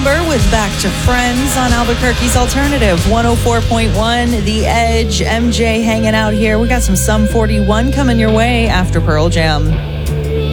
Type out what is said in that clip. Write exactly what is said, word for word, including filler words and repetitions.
Number with Back to Friends on Albuquerque's Alternative one oh four point one, The Edge. M J hanging out here. We got some Sum forty-one coming your way after Pearl Jam.